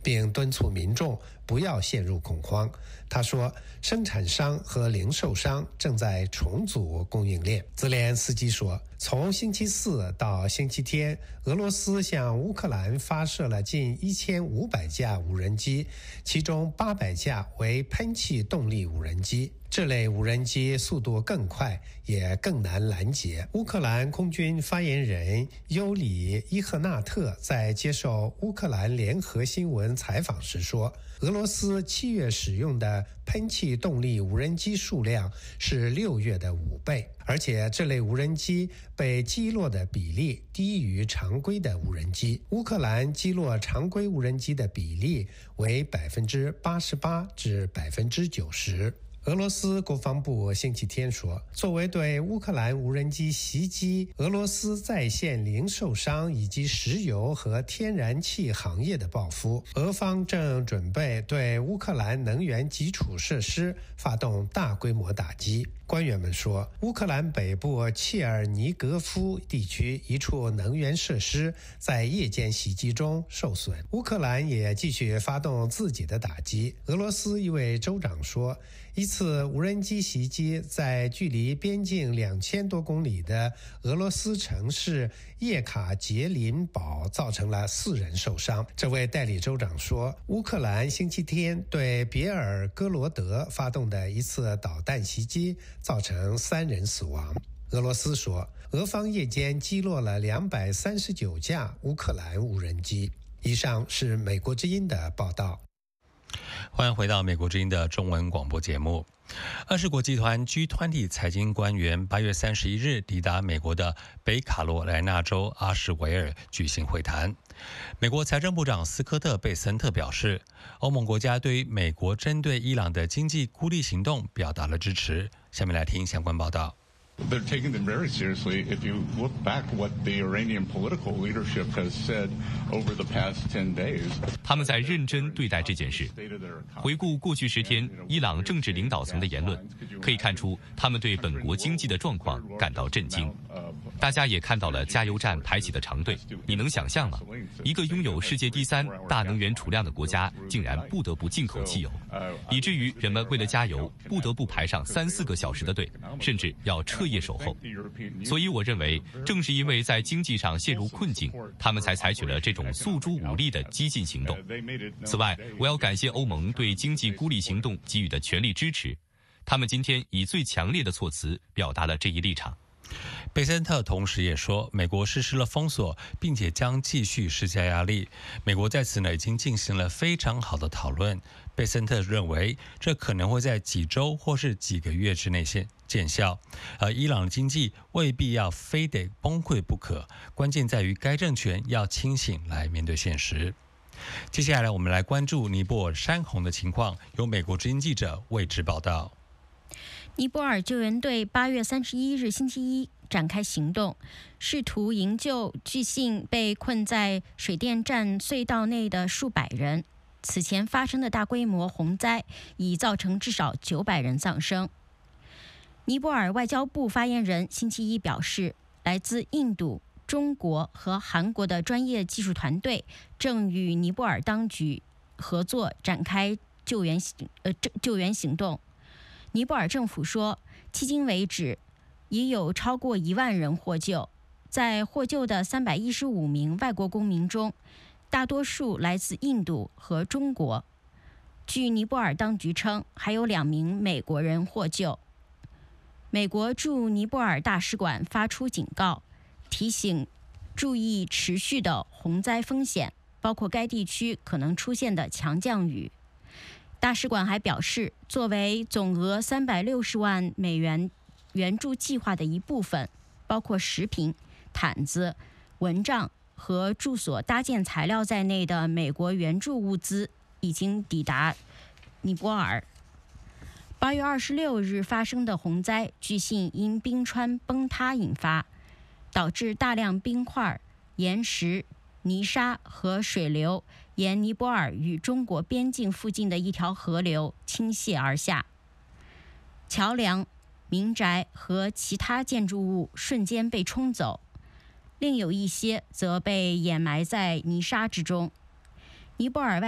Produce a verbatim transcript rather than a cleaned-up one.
并敦促民众不要陷入恐慌。他说，生产商和零售商正在重组供应链。泽连斯基说，从星期四到星期天，俄罗斯向乌克兰发射了近一千五百架无人机，其中八百架为喷气动力无人机。这类无人机速度更快，也更难拦截。乌克兰空军发言人尤里伊赫纳特在接受乌克兰联合新闻采访时说，俄罗斯七月使用的喷气动力无人机数量是六月的五倍，而且这类无人机被击落的比例低于常规的无人机。乌克兰击落常规无人机的比例为百分之八十八至百分之九十。俄罗斯国防部星期天说，作为对乌克兰无人机袭击俄罗斯在线零售商以及石油和天然气行业的报复，俄方正准备对乌克兰能源基础设施发动大规模打击。官员们说，乌克兰北部切尔尼格夫地区一处能源设施在夜间袭击中受损。乌克兰也继续发动自己的打击。俄罗斯一位州长说，一次无人机袭击在距离边境两千多公里的俄罗斯城市叶卡捷琳堡造成了四人受伤。这位代理州长说，乌克兰星期天对别尔哥罗德发动的一次导弹袭击造成三人死亡。俄罗斯说，俄方夜间击落了两百三十九架乌克兰无人机。以上是美国之音的报道。 欢迎回到美国之音的中文广播节目。二十国集团 G 二十 财经官员八月三十一日抵达美国的北卡罗来纳州阿什维尔举行会谈。美国财政部长斯科特·贝森特表示，欧盟国家对于美国针对伊朗的经济孤立行动表达了支持。下面来听相关报道。 They're taking them very seriously. If you look back what the Iranian political leadership has said over the past ten days, 他们在认真对待这件事。回顾过去十天伊朗政治领导层的言论，可以看出他们对本国经济的状况感到震惊。大家也看到了加油站排起的长队，你能想象吗？一个拥有世界第三大能源储量的国家，竟然不得不进口汽油，以至于人们为了加油不得不排上三四个小时的队，甚至要彻夜守候。所以我认为，正是因为在经济上陷入困境，他们才采取了这种诉诸武力的激进行动。此外，我要感谢欧盟对经济孤立行动给予的全力支持，他们今天以最强烈的措辞表达了这一立场。 贝森特同时也说，美国实施了封锁，并且将继续施加压力。美国在此呢已经进行了非常好的讨论。贝森特认为，这可能会在几周或是几个月之内见效。而伊朗的经济未必要非得崩溃不可，关键在于该政权要清醒来面对现实。接下来我们来关注尼泊尔山洪的情况，由美国之音记者为之报道。 尼泊尔救援队八月三十一日星期一展开行动，试图营救据信被困在水电站隧道内的数百人。此前发生的大规模洪灾已造成至少九百人丧生。尼泊尔外交部发言人星期一表示，来自印度、中国和韩国的专业技术团队正与尼泊尔当局合作展开救援行呃救援行动。尼泊尔政府说，迄今为止已有超过一万人获救。在获救的三百一十五名外国公民中，大多数来自印度和中国。据尼泊尔当局称，还有两名美国人获救。美国驻尼泊尔大使馆发出警告，提醒注意持续的洪灾风险，包括该地区可能出现的强降雨。大使馆还表示，作为总额三百六十万美元援助计划的一部分，包括食品、毯子、蚊帐和住所搭建材料在内的美国援助物资已经抵达尼泊尔。八月二十六日发生的洪灾，据信因冰川崩塌引发，导致大量冰块、岩石、泥沙和水流沿尼泊尔与中国边境附近的一条河流倾泻而下，桥梁、民宅和其他建筑物瞬间被冲走，另有一些则被掩埋在泥沙之中。尼泊尔外